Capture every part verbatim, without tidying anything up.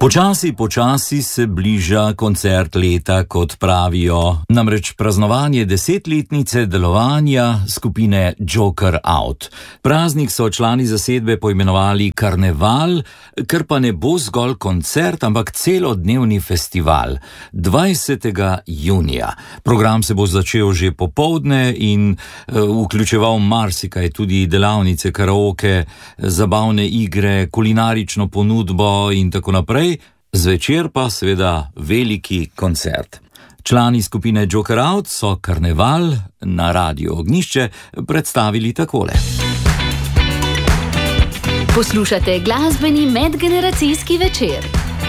Počasi, počasi se bliža koncert leta, kot pravijo, namreč praznovanje desetletnice delovanja skupine Joker Out. Praznik so člani zasedbe poimenovali Karneval, kar pa ne bo zgolj koncert, ampak celodnevni festival. dvajsetega junija. Program se bo začel že popoldne in uh, vključeval marsikaj, tudi delavnice, karaoke, zabavne igre, kulinarično ponudbo in tako naprej. Zvečer pa seveda veliki koncert. Člani skupine Joker Out so Karneval na Radiu Ognjišče predstavili takole. Poslušate glasbeni medgeneracijski večer.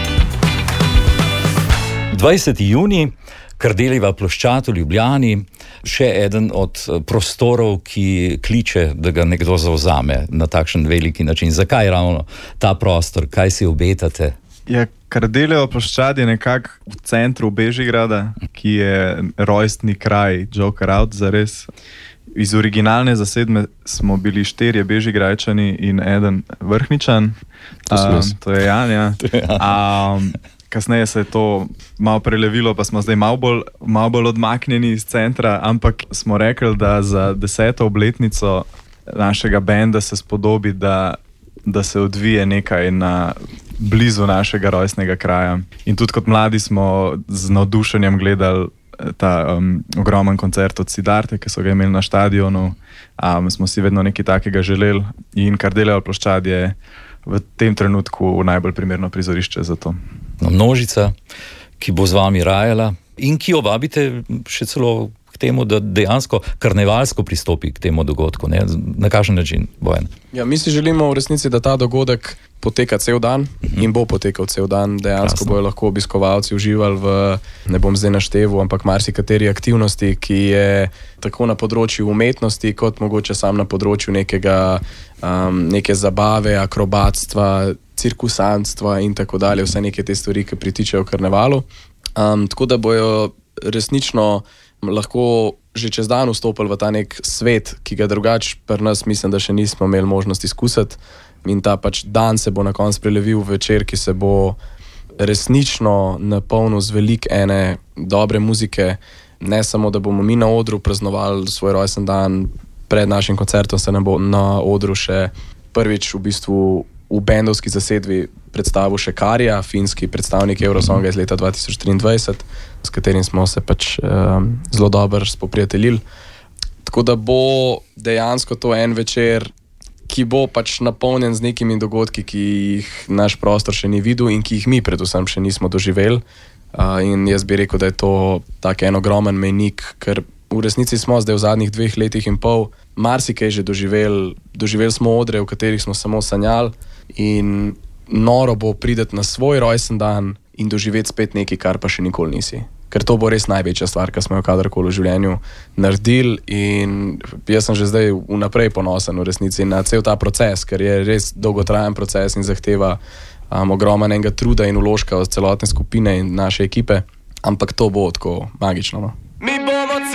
dvajseti junij, Kardeljeva ploščad v Ljubljani, še eden od prostorov, ki kliče, da ga nekdo zavzame na takšen veliki način. Zakaj ravno ta prostor? Kaj si obetate? Ja, Kardeljeva ploščad je nekako v centru Bežigrada, ki je rojstni kraj Joker Out zares. Iz originalne zasedbe smo bili štirje Bežigrajčani in eden Vrhničan. To, um, to je Jan, ja. Um, kasneje se je to malo prelevilo, pa smo zdaj malo bolj, malo bolj odmaknjeni iz centra, ampak smo rekli, da za deseto obletnico našega benda se spodobi, da, da se odvije nekaj na blizu našega rojstnega kraja. In tudi kot mladi smo z navdušenjem gledali ta um, ogromen koncert od Siddharte, ki so ga imeli na štadionu. Um, smo si vedno nekaj takega želeli in Kardeljeva ploščad je v tem trenutku najbolj primerno prizorišče za to. No, množica, ki bo z vami rajala in ki jo vabite še celo k temu, da dejansko karnevalsko pristopi k temu dogodku. Ne? Na kakšen način, Bojan? Ja, mi si želimo v resnici, da ta dogodek poteka cel dan uh-huh. in bo potekal cel dan. Dejansko Krasno. Bojo lahko obiskovalci uživali v, ne bom zdaj našteval, ampak marsikateri aktivnosti, ki je tako na področju umetnosti, kot mogoče sam na področju nekega, um, neke zabave, akrobatstva, cirkusantstva in tako dalje, vse neke te stvari, ki pritičajo v karnevalu. Um, tako da bojo resnično lahko že čez dan vstopili v ta nek svet, ki ga drugač pri nas mislim, da še nismo imeli možnost izkusiti. In ta pač dan se bo na koncu prelevil v večer, ki se bo resnično napolnil z veliko ene dobre muzike. Ne samo, da bomo mi na odru praznovali svoj rojsten dan, pred našim koncertom se nam bo na odru še prvič v bistvu v bendovski zasedbi predstavil še Karija, finski predstavnik Eurosonga iz leta dva tisoč triindvajset, s katerim smo se pač um, zelo dobro spoprijateljili. Tako da bo dejansko to en večer, ki bo pač napolnjen z nekimi dogodki, ki jih naš prostor še ni videl in ki jih mi predvsem še nismo doživeli. Uh, in jaz bi rekel, da je to tak en ogromen mejnik, ker v resnici smo zdaj v zadnjih dveh letih in pol marsikaj že doživeli. Doživeli smo odre, v katerih smo samo sanjali in noro bo prideti na svoj rojsten dan in doživeti spet nekaj, kar pa še nikoli nisi. Ker to bo res največja stvar, kar smo jo kadarkoli v življenju naredili in jaz sem že zdaj vnaprej ponosen v resnici na cel ta proces, ker je res dolgotrajen proces in zahteva um, ogromenega truda in vložka od celotne skupine in naše ekipe, ampak to bo tako magično, no.